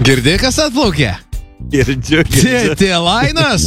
Girdėjai, kas atplaukė? Girdžiu. T-Lainas?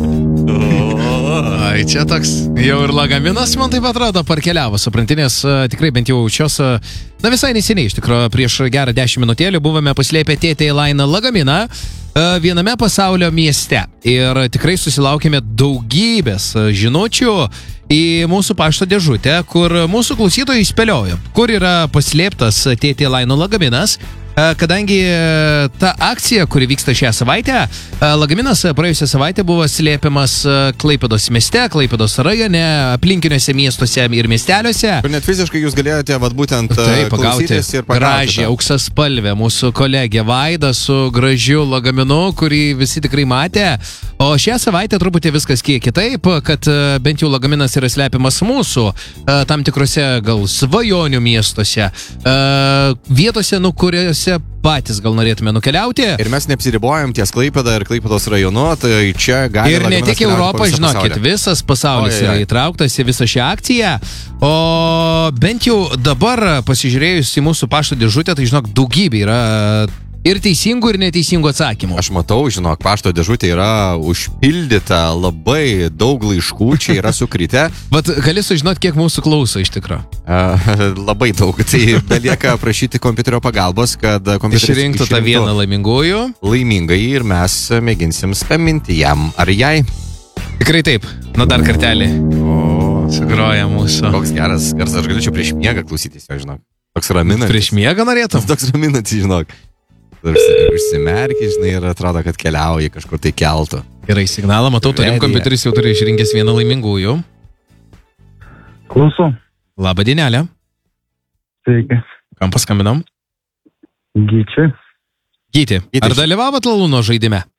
Ai, čia toks jau ir lagaminas, man taip atrodo, parkeliavo, suprantinės, tikrai bent jau šios, visai neseniai, iš tikrųjų, prieš gerą 10 minutėlių buvome paslėpę T-Lainą lagaminą viename pasaulio mieste. Ir tikrai susilaukėme daugybės žinučių į mūsų pašto dėžutę, kur mūsų klausytojai spėliojo, kur yra paslėptas T-Laino lagaminas. Kadangi ta akcija, kuri vyksta šią savaitę, lagaminas praėjusią savaitę buvo slėpiamas Klaipėdos mieste, Klaipėdos rajone, aplinkiniuose miestuose ir miesteliuose. Ir net fiziškai jūs galėjote būtent pagauti gražią auksaspalvę mūsų kolegę Vaidą su gražiu lagaminu, kurį visi tikrai matė. O šią savaitę truputį viskas kiek kitaip, kad bent jau lagaminas yra slepiamas mūsų tam tikrose gal svajonių miestuose, vietose, kuriuose patys gal norėtume nukeliauti. Ir mes neapsiribojam ties Klaipėda ir Klaipėdos rajonu, tai čia gali... Ir ne tik Europą, žinokit, visas pasaulis yra įtrauktas į visą šią akciją. O bent jau dabar pasižiūrėjus į mūsų pašto dėžutę, tai žinok, daugybė yra ir teisingų, ir neteisingų atsakymų. Aš matau, žinok, pašto dėžutė yra užpildyta, labai daug laiškų, čia yra sukritę. Vat gali sužinot, kiek mūsų klauso iš tikro. Labai daug, tai belieka prašyti kompiuterio pagalbos, kad kompiuteris išrinktų tą vieną laimingųjų. Laimingai ir mes mėginsim spaminti jam ar jai. Tikrai taip, dar kartelį. Sugroja mūsų. Koks geras garsas, aš galėčiau prieš miegą klausytis, žinok. Toks raminantis. Prieš miegą norėtum? Toks raminantis, žinok. Užsimerki, žinai, ir atrodo, kad keliauji kažkur tai keltų. Gerai, signalą matau, turim kompiuteris jau turi išrinkęs vieną laimingųjų. Klausau. Labą dienelę. Sveiki. Kam paskambinom? Gyčiui. Gyti, ar dalyvavot Lalūno žaidime?